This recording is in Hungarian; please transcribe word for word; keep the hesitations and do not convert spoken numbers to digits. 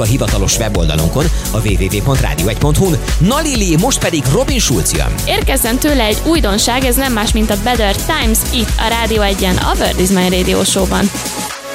a hivatalos weboldalunkon, a double-u double-u double-u pont rádió egy pont hu-n. Na Lili, most pedig Robin Schulz jön. Érkezzen tőle egy újdonság, ez nem más, mint a Better Times itt a Rádió egyen, a World is My Radio Show-ban.